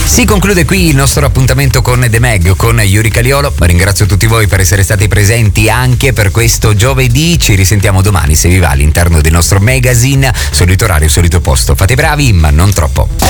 Si conclude qui il nostro appuntamento con The Mag, con Yuri Caliolo. Ringrazio tutti voi per essere stati presenti anche per questo giovedì. Ci risentiamo domani, se vi va, all'interno del nostro magazine. Solito orario, solito posto. Fate bravi, ma non troppo.